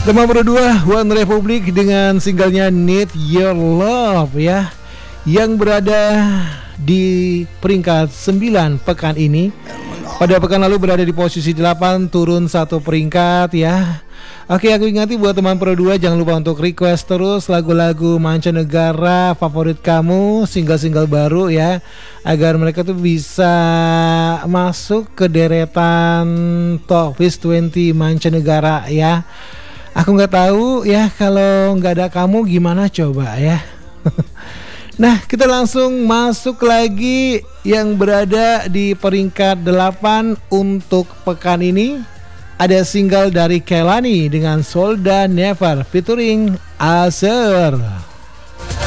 Nomor berdua One Republic dengan singlenya Need Your Love ya, yang berada di peringkat 9 pekan ini. Pada pekan lalu berada di posisi 8, turun 1 peringkat ya. Oke, aku ingati buat teman Pro 2, jangan lupa untuk request terus lagu-lagu mancanegara favorit kamu, single-single baru ya, agar mereka tuh bisa masuk ke deretan Top List 20 mancanegara ya. Aku nggak tahu ya, kalau nggak ada kamu gimana coba ya. Nah, kita langsung masuk lagi yang berada di peringkat 8 untuk pekan ini. Ada single dari Kehlani dengan Solda Never featuring Aser.